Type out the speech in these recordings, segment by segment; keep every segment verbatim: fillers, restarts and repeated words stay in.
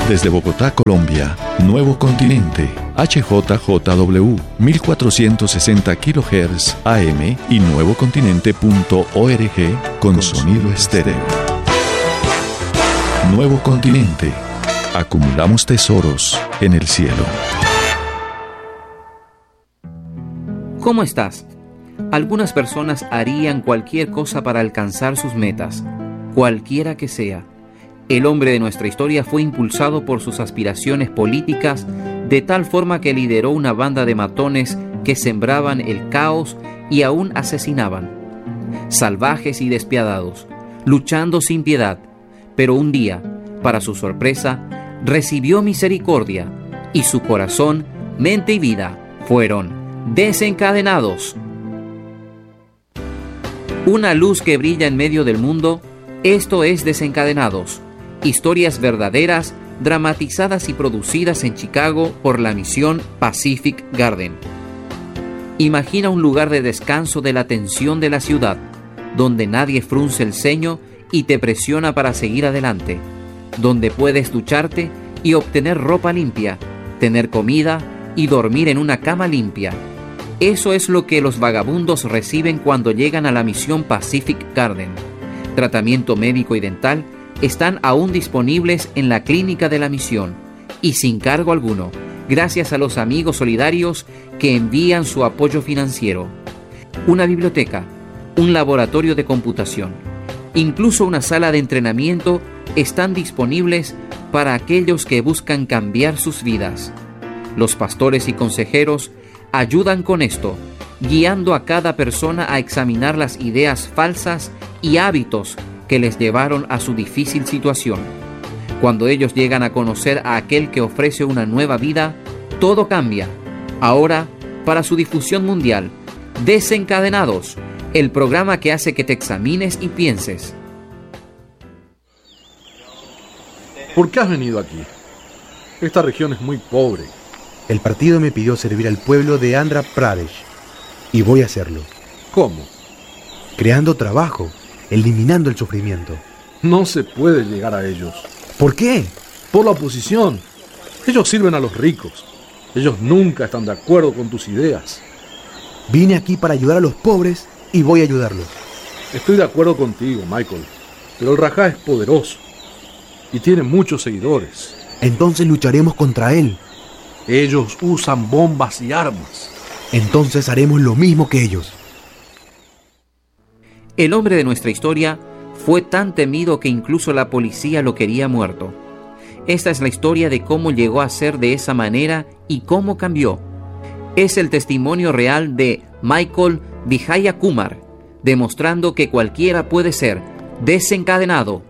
Desde Bogotá, Colombia, Nuevo Continente, H J J W, mil cuatrocientos sesenta kilohertz A M y nuevocontinente punto org con, con sonido estéreo. Nuevo Continente. Acumulamos tesoros en el cielo. ¿Cómo estás? Algunas personas harían cualquier cosa para alcanzar sus metas, cualquiera que sea. El hombre de nuestra historia fue impulsado por sus aspiraciones políticas de tal forma que lideró una banda de matones que sembraban el caos y aún asesinaban. Salvajes y despiadados, luchando sin piedad, pero un día, para su sorpresa, recibió misericordia y su corazón, mente y vida fueron desencadenados. Una luz que brilla en medio del mundo, esto es Desencadenados. Historias verdaderas, dramatizadas y producidas en Chicago por la misión Pacific Garden. Imagina un lugar de descanso de la tensión de la ciudad, donde nadie frunce el ceño y te presiona para seguir adelante, donde puedes ducharte y obtener ropa limpia, tener comida y dormir en una cama limpia. Eso es lo que los vagabundos reciben cuando llegan a la misión Pacific Garden. Tratamiento médico y dental están aún disponibles en la clínica de la misión y sin cargo alguno, gracias a los amigos solidarios que envían su apoyo financiero. Una biblioteca, un laboratorio de computación, incluso una sala de entrenamiento están disponibles para aquellos que buscan cambiar sus vidas. Los pastores y consejeros ayudan con esto, guiando a cada persona a examinar las ideas falsas y hábitos que les llevaron a su difícil situación. Cuando ellos llegan a conocer a aquel que ofrece una nueva vida, todo cambia. Ahora, para su difusión mundial, Desencadenados, el programa que hace que te examines y pienses. ¿Por qué has venido aquí? Esta región es muy pobre. El partido me pidió servir al pueblo de Andhra Pradesh y voy a hacerlo. ¿Cómo? Creando trabajo, eliminando el sufrimiento. No se puede llegar a ellos. ¿Por qué? Por la oposición. Ellos sirven a los ricos. Ellos nunca están de acuerdo con tus ideas. Vine aquí para ayudar a los pobres y voy a ayudarlos. Estoy de acuerdo contigo, Michael, pero el Rajá es poderoso y tiene muchos seguidores. Entonces lucharemos contra él. Ellos usan bombas y armas. Entonces haremos lo mismo que ellos. El hombre de nuestra historia fue tan temido que incluso la policía lo quería muerto. Esta es la historia de cómo llegó a ser de esa manera y cómo cambió. Es el testimonio real de Michael Vijaya Kumar, demostrando que cualquiera puede ser desencadenado.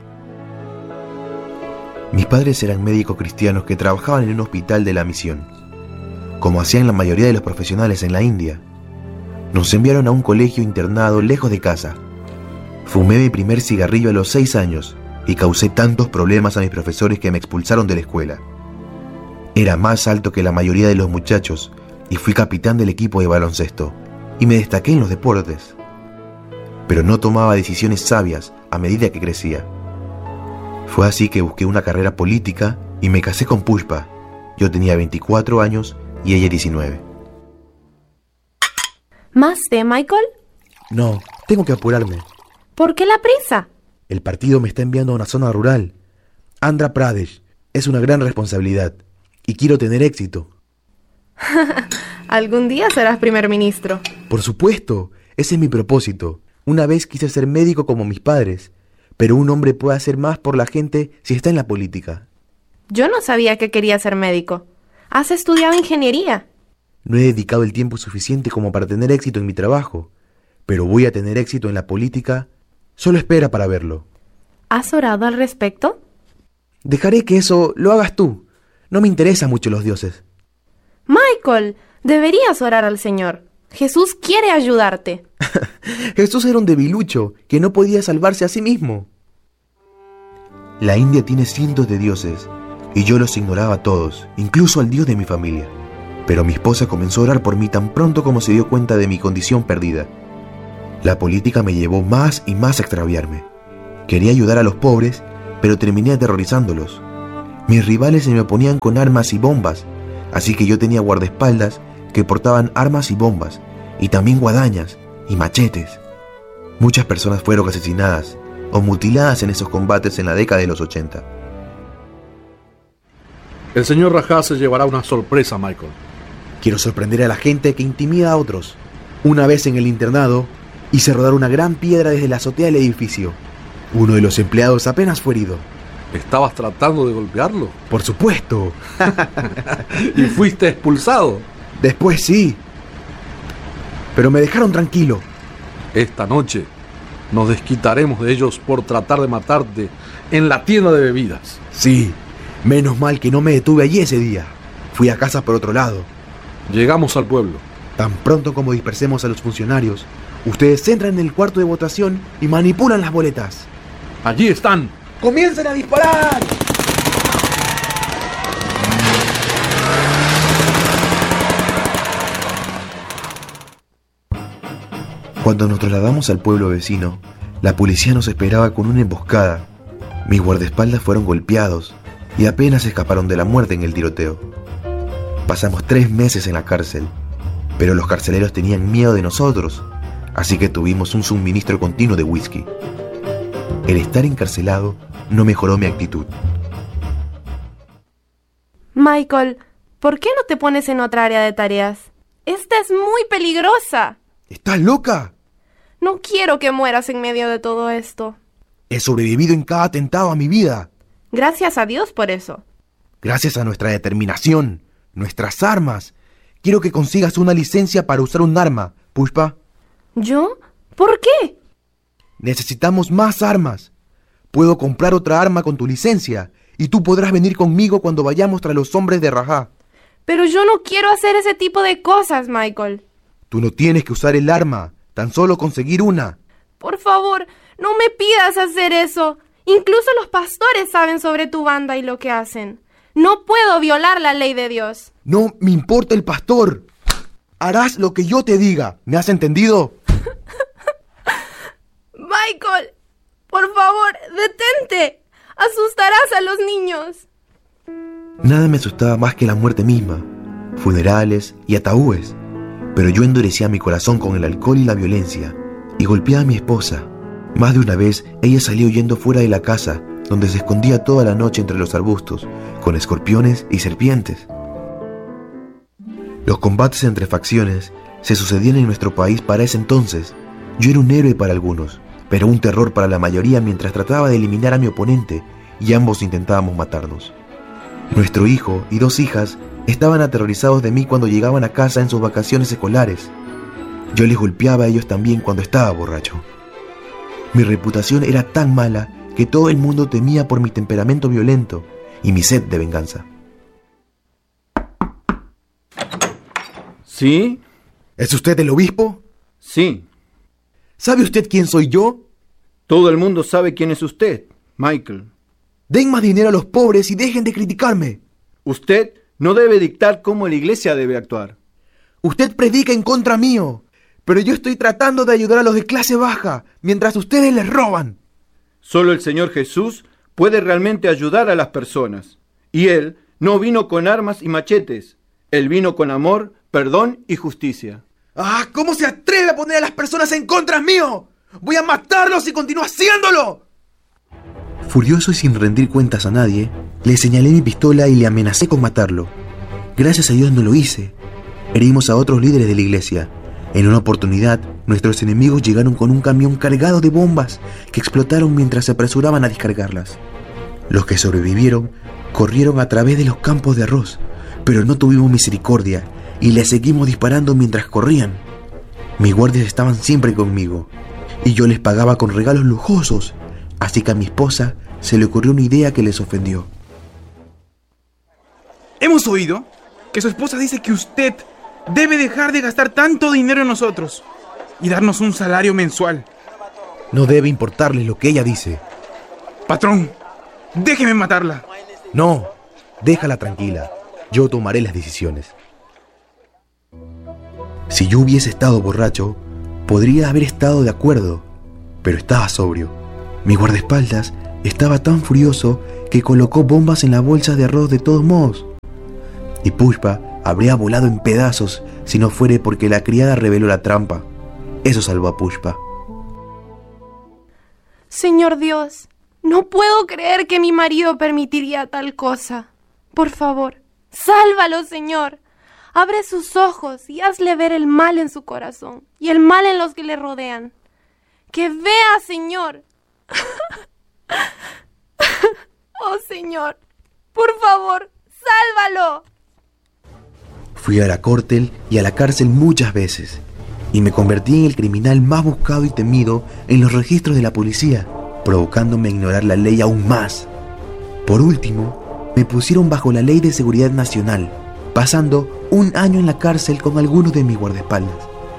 Mis padres eran médicos cristianos que trabajaban en un hospital de la misión, como hacían la mayoría de los profesionales en la India. Nos enviaron a un colegio internado lejos de casa. Fumé mi primer cigarrillo a los seis años y causé tantos problemas a mis profesores que me expulsaron de la escuela. Era más alto que la mayoría de los muchachos y fui capitán del equipo de baloncesto y me destaqué en los deportes. Pero no tomaba decisiones sabias a medida que crecía. Fue así que busqué una carrera política y me casé con Pushpa. Yo tenía veinticuatro años y ella diecinueve. ¿Más té, Michael? No, tengo que apurarme. ¿Por qué la prisa? El partido me está enviando a una zona rural. Andhra Pradesh es una gran responsabilidad y quiero tener éxito. Algún día serás primer ministro. Por supuesto, ese es mi propósito. Una vez quise ser médico como mis padres, pero un hombre puede hacer más por la gente si está en la política. Yo no sabía que querías ser médico. ¿Has estudiado ingeniería? No he dedicado el tiempo suficiente como para tener éxito en mi trabajo, pero voy a tener éxito en la política. Solo espera para verlo. ¿Has orado al respecto? Dejaré que eso lo hagas tú. No me interesan mucho los dioses. Michael, deberías orar al Señor. Jesús quiere ayudarte. Jesús era un debilucho que no podía salvarse a sí mismo. La India tiene cientos de dioses y yo los ignoraba a todos, incluso al Dios de mi familia. Pero mi esposa comenzó a orar por mí tan pronto como se dio cuenta de mi condición perdida. La política me llevó más y más a extraviarme. Quería ayudar a los pobres, pero terminé aterrorizándolos. Mis rivales se me oponían con armas y bombas, así que yo tenía guardaespaldas que portaban armas y bombas, y también guadañas y machetes. Muchas personas fueron asesinadas o mutiladas en esos combates en la década de los ochenta. El señor Rajá se llevará una sorpresa, Michael. Quiero sorprender a la gente que intimida a otros. Una vez en el internado, hice rodar una gran piedra desde la azotea del edificio. Uno de los empleados apenas fue herido. ¿Estabas tratando de golpearlo? ¡Por supuesto! ¿Y fuiste expulsado? Después sí. Pero me dejaron tranquilo. Esta noche nos desquitaremos de ellos por tratar de matarte en la tienda de bebidas. Sí, menos mal que no me detuve allí ese día. Fui a casa por otro lado. Llegamos al pueblo. Tan pronto como dispersemos a los funcionarios, ustedes entran en el cuarto de votación y manipulan las boletas. Allí están. ¡Comiencen a disparar! Cuando nos trasladamos al pueblo vecino, la policía nos esperaba con una emboscada. Mis guardaespaldas fueron golpeados y apenas escaparon de la muerte en el tiroteo. Pasamos tres meses en la cárcel, pero los carceleros tenían miedo de nosotros, así que tuvimos un suministro continuo de whisky. El estar encarcelado no mejoró mi actitud. Michael, ¿por qué no te pones en otra área de tareas? Esta es muy peligrosa. ¿Estás loca? No quiero que mueras en medio de todo esto. He sobrevivido en cada atentado a mi vida. Gracias a Dios por eso. Gracias a nuestra determinación, nuestras armas. Quiero que consigas una licencia para usar un arma, Pushpa. ¿Yo? ¿Por qué? Necesitamos más armas. Puedo comprar otra arma con tu licencia y tú podrás venir conmigo cuando vayamos tras los hombres de Rajá. Pero yo no quiero hacer ese tipo de cosas, Michael. Tú no tienes que usar el arma, tan solo conseguir una. Por favor, no me pidas hacer eso. Incluso los pastores saben sobre tu banda y lo que hacen. No puedo violar la ley de Dios. No me importa el pastor. Harás lo que yo te diga. ¿Me has entendido? Michael, por favor, detente. Asustarás a los niños. Nada me asustaba más que la muerte misma, funerales y ataúdes. Pero yo endurecía mi corazón con el alcohol y la violencia, y golpeaba a mi esposa. Más de una vez, ella salió huyendo fuera de la casa, donde se escondía toda la noche entre los arbustos, con escorpiones y serpientes. Los combates entre facciones se sucedían en nuestro país para ese entonces. Yo era un héroe para algunos, pero un terror para la mayoría mientras trataba de eliminar a mi oponente, y ambos intentábamos matarnos. Nuestro hijo y dos hijas estaban aterrorizados de mí cuando llegaban a casa en sus vacaciones escolares. Yo les golpeaba a ellos también cuando estaba borracho. Mi reputación era tan mala que todo el mundo temía por mi temperamento violento y mi sed de venganza. ¿Sí? ¿Es usted el obispo? Sí. ¿Sabe usted quién soy yo? Todo el mundo sabe quién es usted, Michael. Den más dinero a los pobres y dejen de criticarme. Usted no debe dictar cómo la iglesia debe actuar. Usted predica en contra mío, pero yo estoy tratando de ayudar a los de clase baja, mientras ustedes les roban. Solo el Señor Jesús puede realmente ayudar a las personas. Y Él no vino con armas y machetes. Él vino con amor, perdón y justicia. ¡Ah! ¿Cómo se atreve a poner a las personas en contra mío? ¡Voy a matarlos y continúo haciéndolo! Furioso y sin rendir cuentas a nadie, le señalé mi pistola y le amenacé con matarlo. Gracias a Dios no lo hice. Herimos a otros líderes de la iglesia. En una oportunidad, nuestros enemigos llegaron con un camión cargado de bombas que explotaron mientras se apresuraban a descargarlas. Los que sobrevivieron corrieron a través de los campos de arroz, pero no tuvimos misericordia y les seguimos disparando mientras corrían. Mis guardias estaban siempre conmigo y yo les pagaba con regalos lujosos, así que a mi esposa se le ocurrió una idea que les ofendió. Hemos oído que su esposa dice que usted debe dejar de gastar tanto dinero en nosotros y darnos un salario mensual. No debe importarles lo que ella dice. Patrón, déjeme matarla. No, déjala tranquila. Yo tomaré las decisiones. Si yo hubiese estado borracho, podría haber estado de acuerdo, pero estaba sobrio. Mi guardaespaldas estaba tan furioso que que colocó bombas en las bolsas de arroz de todos modos. Y Pushpa habría volado en pedazos si no fuere porque la criada reveló la trampa. Eso salvó a Pushpa. Señor Dios, no puedo creer que mi marido permitiría tal cosa. Por favor, sálvalo, Señor. Abre sus ojos y hazle ver el mal en su corazón y el mal en los que le rodean. ¡Que vea, Señor! ¡Oh, Señor! ¡Por favor, sálvalo! Fui a la cárcel y a la cárcel muchas veces, y me convertí en el criminal más buscado y temido en los registros de la policía, provocándome a ignorar la ley aún más. Por último, me pusieron bajo la Ley de Seguridad Nacional, pasando un año en la cárcel con algunos de mis guardaespaldas.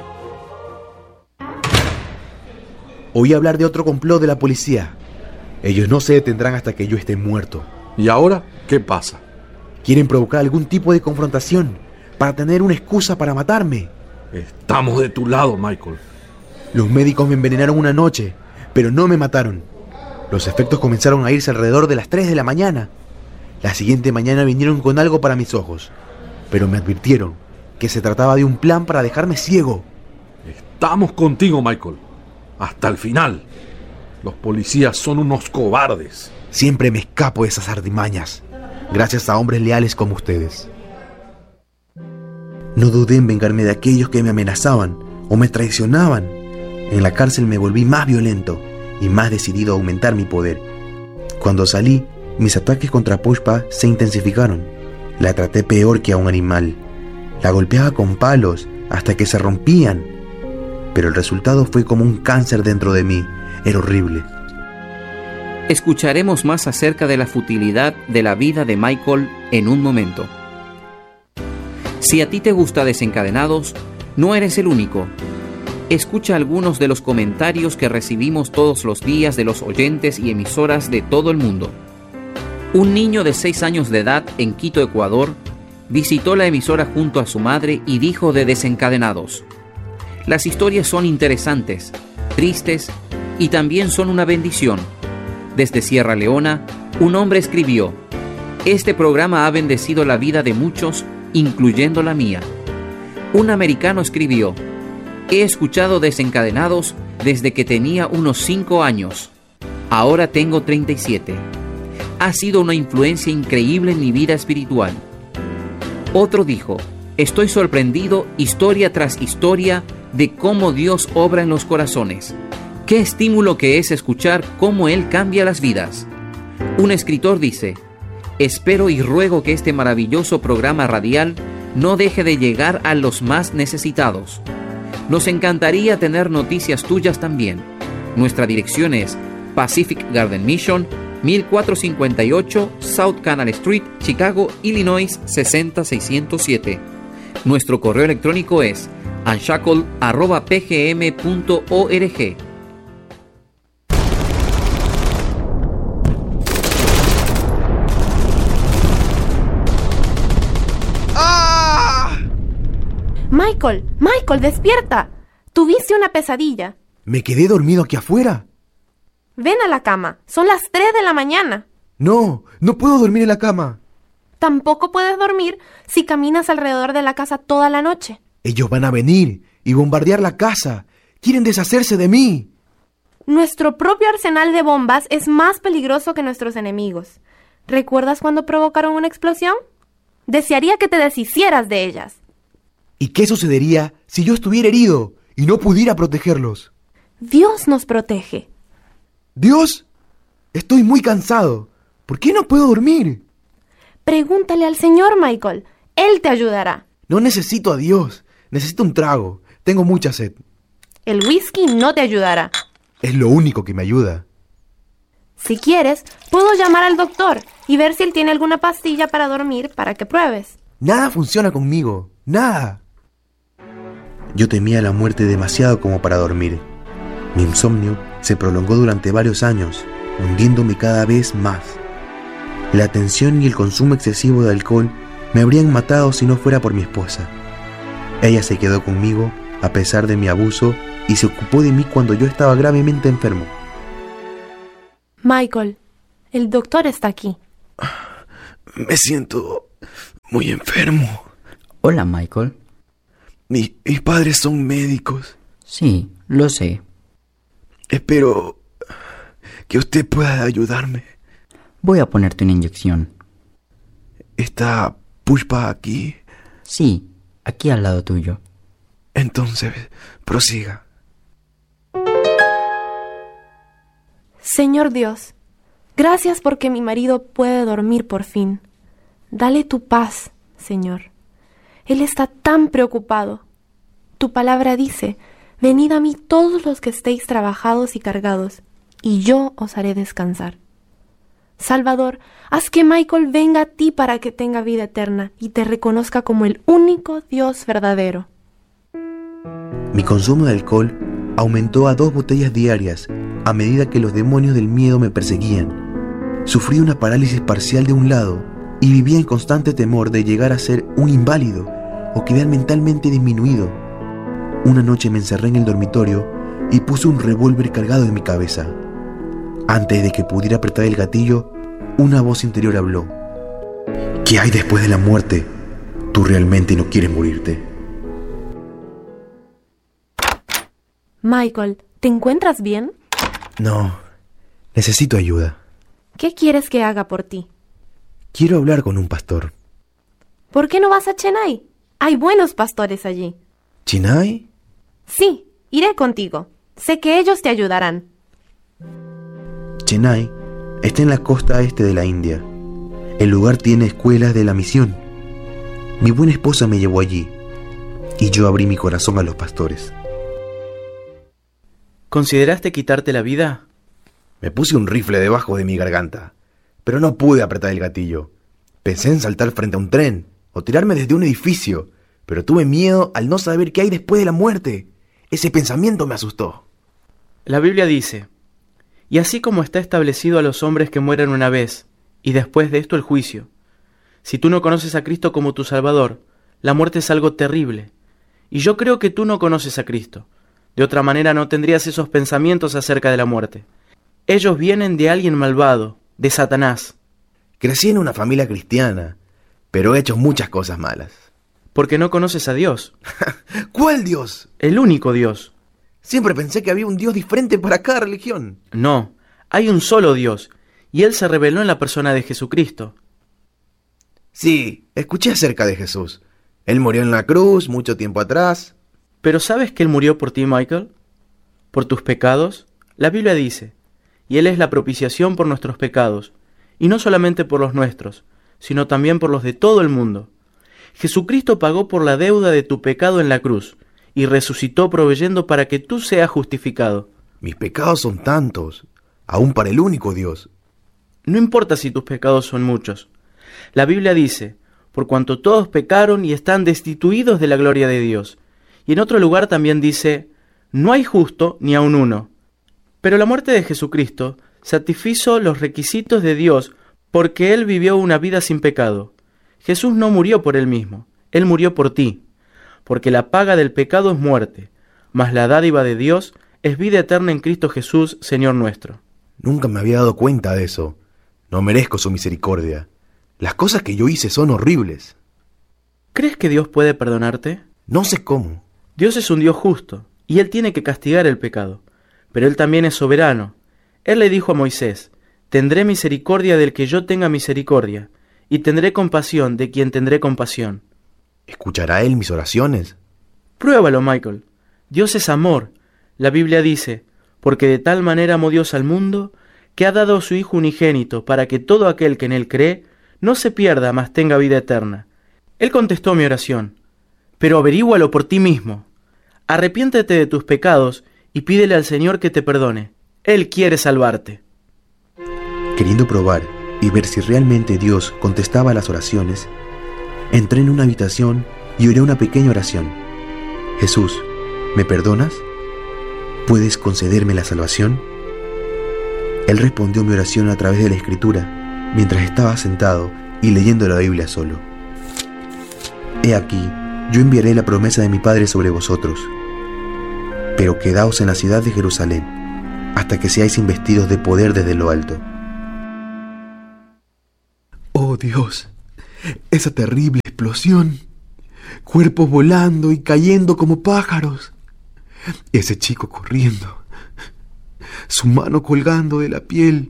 Oí hablar de otro complot de la policía. Ellos no se detendrán hasta que yo esté muerto. ¿Y ahora qué pasa? Quieren provocar algún tipo de confrontación para tener una excusa para matarme. Estamos de tu lado, Michael. Los médicos me envenenaron una noche, pero no me mataron. Los efectos comenzaron a irse alrededor de las tres de la mañana. La siguiente mañana vinieron con algo para mis ojos, pero me advirtieron que se trataba de un plan para dejarme ciego. Estamos contigo, Michael. Hasta el final. Los policías son unos cobardes. Siempre me escapo de esas artimañas, gracias a hombres leales como ustedes. No dudé en vengarme de aquellos que me amenazaban o me traicionaban. En la cárcel me volví más violento y más decidido a aumentar mi poder. Cuando salí, mis ataques contra Pushpa se intensificaron. La traté peor que a un animal. La golpeaba con palos hasta que se rompían. Pero el resultado fue como un cáncer dentro de mí. Era horrible. Escucharemos más acerca de la futilidad de la vida de Michael en un momento. Si a ti te gusta Desencadenados, no eres el único. Escucha algunos de los comentarios que recibimos todos los días de los oyentes y emisoras de todo el mundo. Un niño de seis años de edad en Quito, Ecuador, visitó la emisora junto a su madre y dijo de Desencadenados: las historias son interesantes, tristes y también son una bendición. Desde Sierra Leona, un hombre escribió: este programa ha bendecido la vida de muchos, incluyendo la mía. Un americano escribió: he escuchado Desencadenados desde que tenía unos cinco años. Ahora tengo treinta y siete. Ha sido una influencia increíble en mi vida espiritual. Otro dijo: estoy sorprendido historia tras historia de cómo Dios obra en los corazones. Qué estímulo que es escuchar cómo Él cambia las vidas. Un escritor dice: espero y ruego que este maravilloso programa radial no deje de llegar a los más necesitados. Nos encantaría tener noticias tuyas también. Nuestra dirección es Pacific Garden Mission, mil cuatrocientos cincuenta y ocho South Canal Street, Chicago, Illinois seis cero seis cero siete. Nuestro correo electrónico es unshackle arroba p g m punto org. Michael, Michael, despierta. Tuviste una pesadilla. ¿Me quedé dormido aquí afuera? Ven a la cama. Son las tres de la mañana. No, no puedo dormir en la cama. Tampoco puedes dormir si caminas alrededor de la casa toda la noche. Ellos van a venir y bombardear la casa. Quieren deshacerse de mí. Nuestro propio arsenal de bombas es más peligroso que nuestros enemigos. ¿Recuerdas cuando provocaron una explosión? Desearía que te deshicieras de ellas. ¿Y qué sucedería si yo estuviera herido y no pudiera protegerlos? Dios nos protege. ¿Dios? Estoy muy cansado. ¿Por qué no puedo dormir? Pregúntale al Señor, Michael. Él te ayudará. No necesito a Dios. Necesito un trago. Tengo mucha sed. El whisky no te ayudará. Es lo único que me ayuda. Si quieres, puedo llamar al doctor y ver si él tiene alguna pastilla para dormir para que pruebes. Nada funciona conmigo. Nada. Yo temía la muerte demasiado como para dormir. Mi insomnio se prolongó durante varios años, hundiéndome cada vez más. La tensión y el consumo excesivo de alcohol me habrían matado si no fuera por mi esposa. Ella se quedó conmigo a pesar de mi abuso y se ocupó de mí cuando yo estaba gravemente enfermo. Michael, el doctor está aquí. Me siento muy enfermo. Hola, Michael. Mi, mis padres son médicos. Sí, lo sé. Espero que usted pueda ayudarme. Voy a ponerte una inyección. ¿Está Pushpa aquí? Sí, aquí al lado tuyo. Entonces, prosiga. Señor Dios, gracias porque mi marido puede dormir por fin. Dale tu paz, Señor. Él está tan preocupado. Tu palabra dice: venid a mí todos los que estéis trabajados y cargados, y yo os haré descansar. Salvador, haz que Michael venga a ti para que tenga vida eterna y te reconozca como el único Dios verdadero. Mi consumo de alcohol aumentó a dos botellas diarias a medida que los demonios del miedo me perseguían. Sufrí una parálisis parcial de un lado y vivía en constante temor de llegar a ser un inválido o quedar mentalmente disminuido. Una noche me encerré en el dormitorio y puse un revólver cargado en mi cabeza. Antes de que pudiera apretar el gatillo, una voz interior habló. ¿Qué hay después de la muerte? Tú realmente no quieres morirte. Michael, ¿te encuentras bien? No, necesito ayuda. ¿Qué quieres que haga por ti? Quiero hablar con un pastor. ¿Por qué no vas a Chennai? Hay buenos pastores allí. ¿Chennai? Sí, iré contigo. Sé que ellos te ayudarán. Chennai está en la costa este de la India. El lugar tiene escuelas de la misión. Mi buena esposa me llevó allí y yo abrí mi corazón a los pastores. ¿Consideraste quitarte la vida? Me puse un rifle debajo de mi garganta, pero no pude apretar el gatillo. Pensé en saltar frente a un tren o tirarme desde un edificio, pero tuve miedo al no saber qué hay después de la muerte. Ese pensamiento me asustó. La Biblia dice: y así como está establecido a los hombres que mueren una vez, y después de esto el juicio. Si tú no conoces a Cristo como tu Salvador, la muerte es algo terrible. Y yo creo que tú no conoces a Cristo. De otra manera no tendrías esos pensamientos acerca de la muerte. Ellos vienen de alguien malvado, de Satanás. Crecí en una familia cristiana, pero he hecho muchas cosas malas. Porque no conoces a Dios. ¿Cuál Dios? El único Dios. Siempre pensé que había un Dios diferente para cada religión. No, hay un solo Dios, y Él se reveló en la persona de Jesucristo. Sí, escuché acerca de Jesús. Él murió en la cruz mucho tiempo atrás. ¿Pero sabes que Él murió por ti, Michael? ¿Por tus pecados? La Biblia dice: y Él es la propiciación por nuestros pecados, y no solamente por los nuestros, sino también por los de todo el mundo. Jesucristo pagó por la deuda de tu pecado en la cruz, y resucitó proveyendo para que tú seas justificado. Mis pecados son tantos, aún para el único Dios. No importa si tus pecados son muchos. La Biblia dice: por cuanto todos pecaron y están destituidos de la gloria de Dios. Y en otro lugar también dice: no hay justo ni aun uno. Pero la muerte de Jesucristo satisfizo los requisitos de Dios porque Él vivió una vida sin pecado. Jesús no murió por Él mismo, Él murió por ti. Porque la paga del pecado es muerte, mas la dádiva de Dios es vida eterna en Cristo Jesús, Señor nuestro. Nunca me había dado cuenta de eso. No merezco su misericordia. Las cosas que yo hice son horribles. ¿Crees que Dios puede perdonarte? No sé cómo. Dios es un Dios justo, y Él tiene que castigar el pecado. Pero Él también es soberano. Él le dijo a Moisés: tendré misericordia del que yo tenga misericordia, y tendré compasión de quien tendré compasión. ¿Escuchará Él mis oraciones? Pruébalo, Michael. Dios es amor. La Biblia dice: porque de tal manera amó Dios al mundo, que ha dado a su Hijo unigénito, para que todo aquel que en Él cree no se pierda, mas tenga vida eterna. Él contestó mi oración. Pero averígualo por ti mismo. Arrepiéntete de tus pecados y pídele al Señor que te perdone. Él quiere salvarte. Queriendo probar y ver si realmente Dios contestaba las oraciones, entré en una habitación y oré una pequeña oración. Jesús, ¿me perdonas? ¿Puedes concederme la salvación? Él respondió mi oración a través de la Escritura, mientras estaba sentado y leyendo la Biblia solo. He aquí, yo enviaré la promesa de mi Padre sobre vosotros, pero quedaos en la ciudad de Jerusalén, hasta que seáis investidos de poder desde lo alto. Oh Oh Dios, esa terrible explosión. Cuerpos volando y cayendo como pájaros. Ese chico corriendo. Su mano colgando de la piel.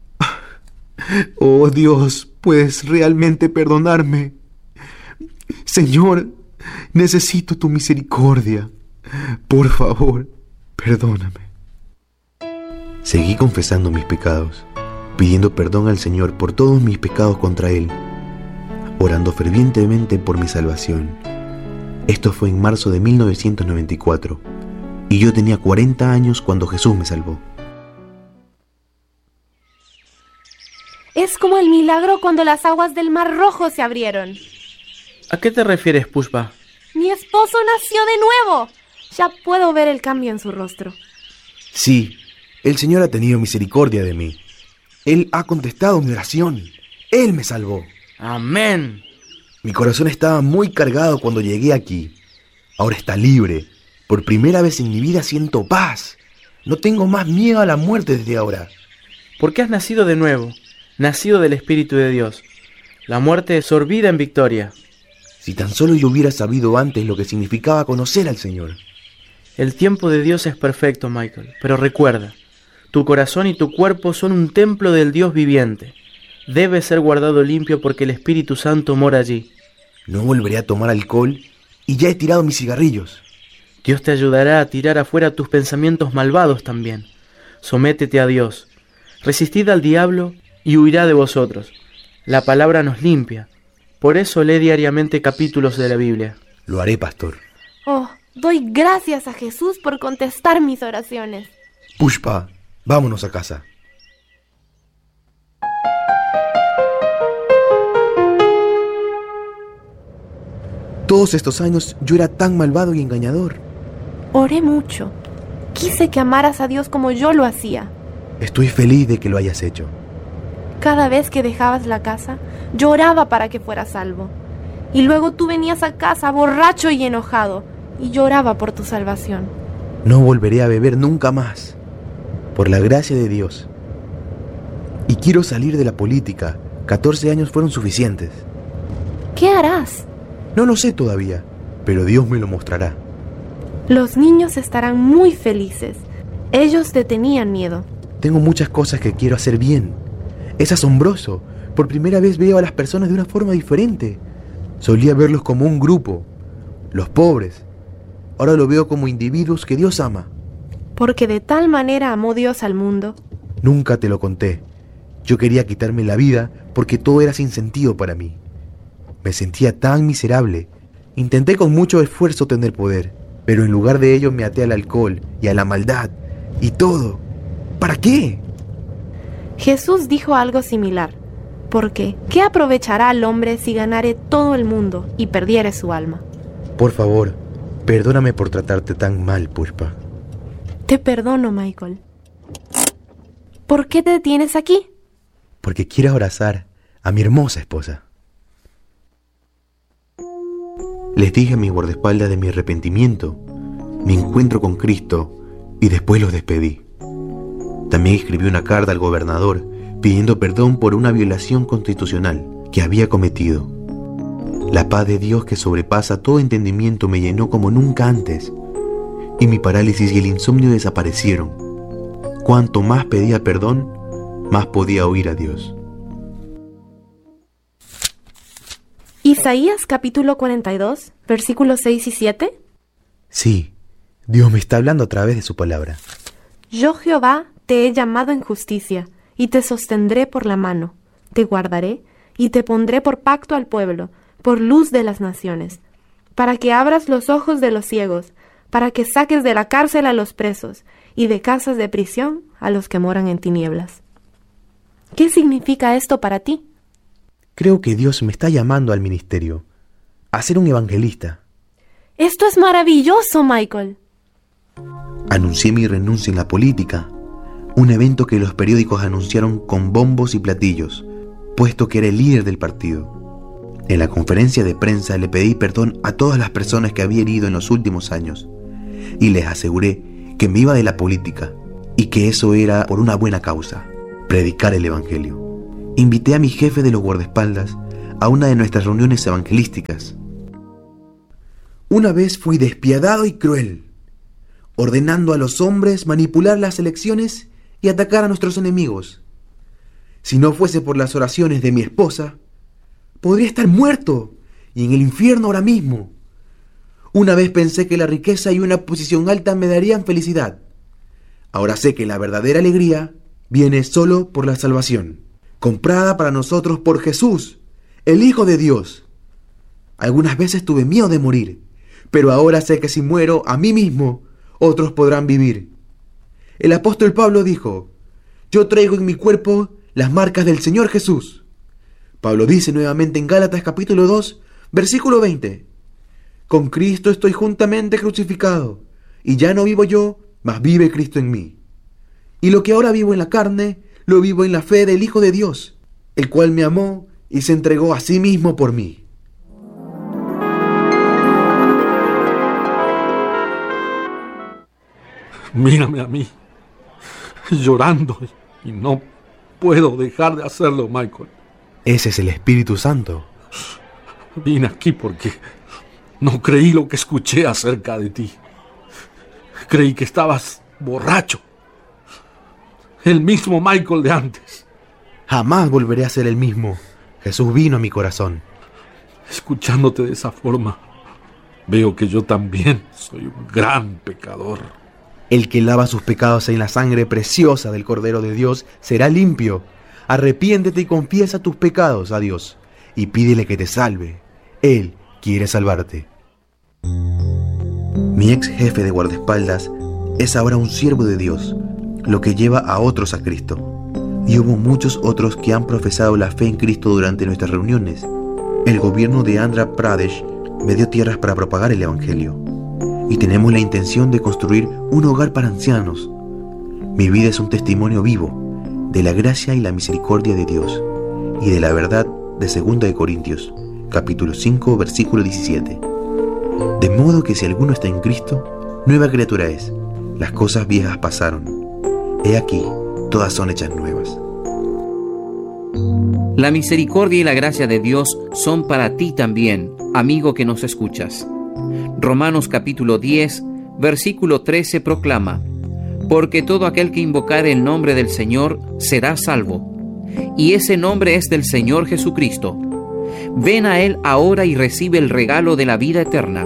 Oh Dios, ¿puedes realmente perdonarme? Señor, necesito tu misericordia. Por favor, perdóname. Seguí confesando mis pecados, pidiendo perdón al Señor por todos mis pecados contra Él, orando fervientemente por mi salvación. Esto fue en marzo de mil novecientos noventa y cuatro, y yo tenía cuarenta años cuando Jesús me salvó. Es como el milagro cuando las aguas del Mar Rojo se abrieron. ¿A qué te refieres, Pushpa? ¡Mi esposo nació de nuevo! Ya puedo ver el cambio en su rostro. Sí, el Señor ha tenido misericordia de mí. Él ha contestado mi oración. Él me salvó. ¡Amén! Mi corazón estaba muy cargado cuando llegué aquí. Ahora está libre. Por primera vez en mi vida siento paz. No tengo más miedo a la muerte desde ahora. Porque has nacido de nuevo, nacido del Espíritu de Dios. La muerte es sorbida en victoria. Si tan solo yo hubiera sabido antes lo que significaba conocer al Señor. El tiempo de Dios es perfecto, Michael, pero recuerda, tu corazón y tu cuerpo son un templo del Dios viviente. Debe ser guardado limpio porque el Espíritu Santo mora allí. No volveré a tomar alcohol y ya he tirado mis cigarrillos. Dios te ayudará a tirar afuera tus pensamientos malvados también. Sométete a Dios. Resistid al diablo y huirá de vosotros. La palabra nos limpia. Por eso lee diariamente capítulos de la Biblia. Lo haré, pastor. Oh, doy gracias a Jesús por contestar mis oraciones. Pushpa, vámonos a casa. Todos estos años yo era tan malvado y engañador. Oré mucho. Quise que amaras a Dios como yo lo hacía. Estoy feliz de que lo hayas hecho. Cada vez que dejabas la casa, yo oraba para que fueras salvo. Y luego tú venías a casa borracho y enojado, y lloraba por tu salvación. No volveré a beber nunca más, por la gracia de Dios. Y quiero salir de la política. catorce años fueron suficientes. ¿Qué harás? No lo sé todavía, pero Dios me lo mostrará. Los niños estarán muy felices. Ellos te tenían miedo. Tengo muchas cosas que quiero hacer bien. Es asombroso. Por primera vez veo a las personas de una forma diferente. Solía verlos como un grupo, los pobres. Ahora lo veo como individuos que Dios ama. Porque de tal manera amó Dios al mundo. Nunca te lo conté. Yo quería quitarme la vida porque todo era sin sentido para mí. Me sentía tan miserable. Intenté con mucho esfuerzo tener poder, pero en lugar de ello me até al alcohol y a la maldad y todo. ¿Para qué? Jesús dijo algo similar. Porque, ¿qué aprovechará al hombre si ganare todo el mundo y perdiere su alma? Por favor, perdóname por tratarte tan mal, Pushpa. Te perdono, Michael. ¿Por qué te tienes aquí? Porque quiero abrazar a mi hermosa esposa. Les dije a mis guardaespaldas de mi arrepentimiento, mi encuentro con Cristo, y después los despedí. También escribí una carta al gobernador pidiendo perdón por una violación constitucional que había cometido. La paz de Dios que sobrepasa todo entendimiento me llenó como nunca antes, y mi parálisis y el insomnio desaparecieron. Cuanto más pedía perdón, más podía oír a Dios. Isaías capítulo cuarenta y dos, versículos seis y siete. Sí, Dios me está hablando a través de su palabra. Yo, Jehová, te he llamado en justicia, y te sostendré por la mano, te guardaré, y te pondré por pacto al pueblo, por luz de las naciones, para que abras los ojos de los ciegos, para que saques de la cárcel a los presos, y de casas de prisión a los que moran en tinieblas. ¿Qué significa esto para ti? Creo que Dios me está llamando al ministerio, a ser un evangelista. ¡Esto es maravilloso, Michael! Anuncié mi renuncia en la política, un evento que los periódicos anunciaron con bombos y platillos, puesto que era el líder del partido. En la conferencia de prensa le pedí perdón a todas las personas que había herido en los últimos años, y les aseguré que me iba de la política, y que eso era por una buena causa, predicar el evangelio. invité a mi jefe de los guardaespaldas a una de nuestras reuniones evangelísticas. Una vez fui despiadado y cruel, ordenando a los hombres manipular las elecciones y atacar a nuestros enemigos. Si no fuese por las oraciones de mi esposa, podría estar muerto y en el infierno ahora mismo. Una vez pensé que la riqueza y una posición alta me darían felicidad. Ahora sé que la verdadera alegría viene solo por la salvación, comprada para nosotros por Jesús, el Hijo de Dios. Algunas veces tuve miedo de morir, pero ahora sé que si muero a mí mismo, otros podrán vivir. El apóstol Pablo dijo: yo traigo en mi cuerpo las marcas del Señor Jesús. Pablo dice nuevamente en Gálatas capítulo dos, versículo veinte: con Cristo estoy juntamente crucificado, y ya no vivo yo, mas vive Cristo en mí. Y lo que ahora vivo en la carne, lo vivo en la fe del Hijo de Dios, el cual me amó y se entregó a sí mismo por mí. Mírame a mí, llorando, y no puedo dejar de hacerlo, Michael. Ese es el Espíritu Santo. Vine aquí porque no creí lo que escuché acerca de ti. Creí que estabas borracho. El mismo Michael de antes. Jamás volveré a ser el mismo. Jesús vino a mi corazón. Escuchándote de esa forma, veo que yo también soy un gran pecador. El que lava sus pecados en la sangre preciosa del Cordero de Dios será limpio. Arrepiéntete y confiesa tus pecados a Dios y pídele que te salve. Él quiere salvarte. Mi ex jefe de guardaespaldas es ahora un siervo de Dios, lo que lleva a otros a Cristo. Y hubo muchos otros que han profesado la fe en Cristo durante nuestras reuniones. El gobierno de Andhra Pradesh me dio tierras para propagar el Evangelio. Y tenemos la intención de construir un hogar para ancianos. Mi vida es un testimonio vivo de la gracia y la misericordia de Dios y de la verdad de segunda de Corintios, capítulo cinco, versículo diecisiete. De modo que si alguno está en Cristo, nueva criatura es. Las cosas viejas pasaron. He aquí, todas son hechas nuevas. La misericordia y la gracia de Dios son para ti también, amigo que nos escuchas. Romanos capítulo diez, versículo trece proclama: porque todo aquel que invocare el nombre del Señor será salvo. Y ese nombre es del Señor Jesucristo. Ven a Él ahora y recibe el regalo de la vida eterna.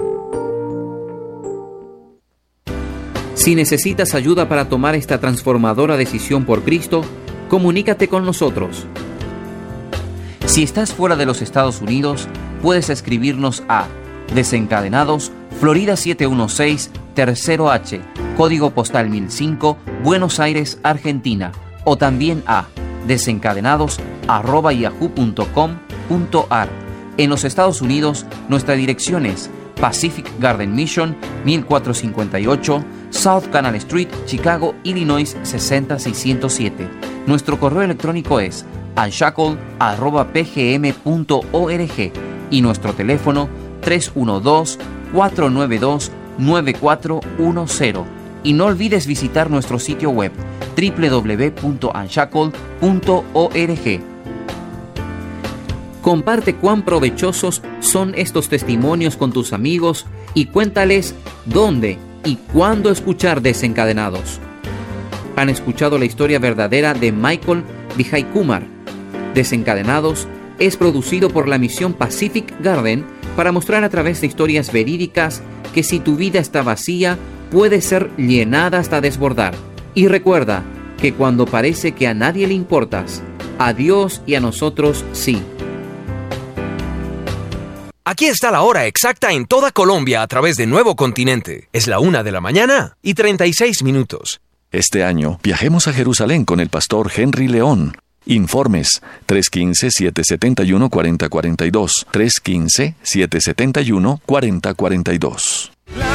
Si necesitas ayuda para tomar esta transformadora decisión por Cristo, comunícate con nosotros. Si estás fuera de los Estados Unidos, puedes escribirnos a Desencadenados, Florida setecientos dieciséis, Tercero H, código postal mil cinco, Buenos Aires, Argentina, o también a desencadenados arroba yahoo punto com punto ar. En los Estados Unidos, nuestra dirección es Pacific Garden Mission, mil cuatrocientos cincuenta y ocho, South Canal Street, Chicago, Illinois seis cero seiscientos siete. Nuestro correo electrónico es unshackle arroba p g m punto org y nuestro teléfono tres uno dos, cuatro nueve dos, nueve cuatro uno cero. Y no olvides visitar nuestro sitio web doble u doble u doble u punto unshackle punto org. Comparte cuán provechosos son estos testimonios con tus amigos y cuéntales dónde y cuándo escuchar Desencadenados. Han escuchado la historia verdadera de Michael Vijay Kumar. Desencadenados es producido por la misión Pacific Garden para mostrar a través de historias verídicas que si tu vida está vacía, puede ser llenada hasta desbordar. Y recuerda que cuando parece que a nadie le importas, a Dios y a nosotros sí. Aquí está la hora exacta en toda Colombia a través de Nuevo Continente. Es la una de la mañana y treinta y seis minutos. Este año viajemos a Jerusalén con el pastor Henry León. Informes tres uno cinco, siete siete uno, cuatro cero cuatro dos, tres uno cinco, siete siete uno, cuatro cero cuatro dos.